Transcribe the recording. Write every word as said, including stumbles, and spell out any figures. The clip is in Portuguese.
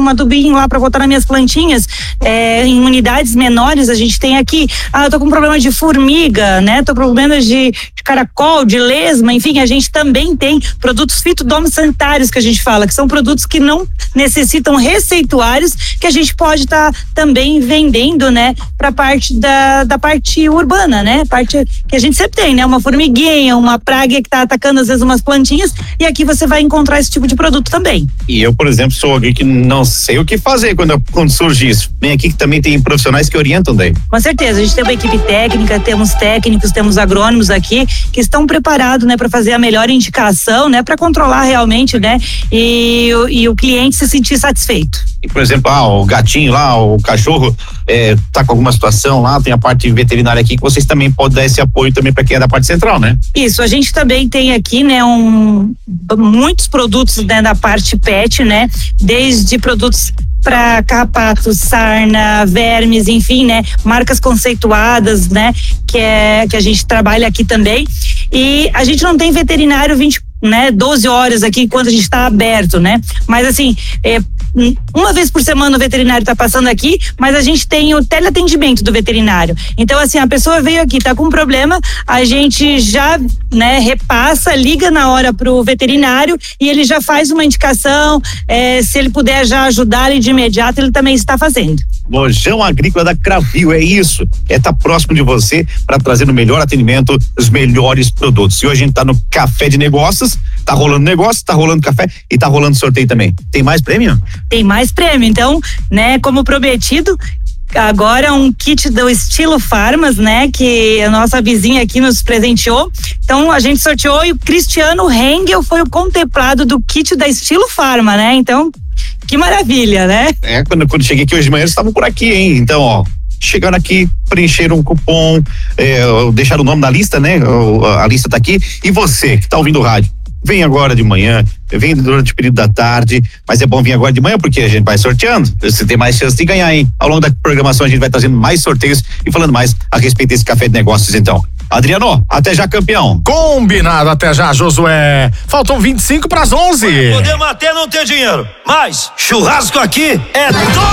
um adubinho lá para botar nas minhas plantinhas, é, em unidades menores a gente tem aqui, ah, eu tô com problema de formiga, né? Tô com problema de, de caracol, de lesma, enfim, a gente também tem produtos fitodossanitários que a gente fala, que são produtos que não necessitam receituários, que a gente pode estar tá também vendendo, né? Pra parte da, da parte urbana, né? Parte que a gente sempre tem, né? Uma formiguinha, uma praga que tá atacando às vezes umas plantinhas, e aqui você vai encontrar esse tipo de produto também. E eu, por exemplo, sou alguém que não sei o que fazer quando, quando surge isso. Vem aqui que também tem profissionais que orientam daí. Com certeza, a gente tem uma equipe técnica, temos técnicos, temos agrônomos aqui que estão preparados, né, para fazer a melhor indicação, né, para controlar realmente, né, e, e o cliente se sentir satisfeito. E, por exemplo, ah, o gatinho lá, o cachorro é, tá com alguma situação lá, tem a parte veterinária aqui que vocês também podem dar esse apoio também para quem é da parte central, né? Isso, a gente também tem aqui, né, um, muitos produtos, né, da parte pet, né, desde produtos para carrapatos, sarna, vermes, enfim, né, marcas conceituadas, né, que é que a gente trabalha aqui também. E a gente não tem veterinário vinte, né, doze horas aqui enquanto a gente está aberto, né? Mas assim, é, uma vez por semana o veterinário está passando aqui, mas a gente tem o teleatendimento do veterinário. Então, assim, a pessoa veio aqui, tá com um problema, a gente já, né, repassa, liga na hora pro veterinário e ele já faz uma indicação, é, se ele puder já ajudar ele de imediato, ele também está fazendo. Lojão Agrícola da Cravil, é isso, é estar tá próximo de você para trazer o melhor atendimento, os melhores produtos. E hoje a gente tá no Café de Negócios, tá rolando negócio, tá rolando café e tá rolando sorteio também. Tem mais prêmio? Tem mais prêmio, então, né, como prometido, agora um kit do Estilo Farmas, né, que a nossa vizinha aqui nos presenteou. Então a gente sorteou e o Cristiano Hengel foi o contemplado do kit da Estilo Farma, né? Então, que maravilha, né? É, quando, quando cheguei aqui hoje de manhã, eles estavam por aqui, hein? Então, ó, chegaram aqui, preencheram um cupom, é, deixaram o nome na lista, né? A lista tá aqui. E você que tá ouvindo o rádio, vem agora de manhã, vem durante o período da tarde, mas é bom vir agora de manhã porque a gente vai sorteando, você tem mais chance de ganhar, hein? Ao longo da programação a gente vai trazendo mais sorteios e falando mais a respeito desse Café de Negócios, então. Adriano, até já, campeão. Combinado, até já, Josué. Faltam vinte e cinco para as onze. Podemos até não ter dinheiro, mas churrasco aqui é todo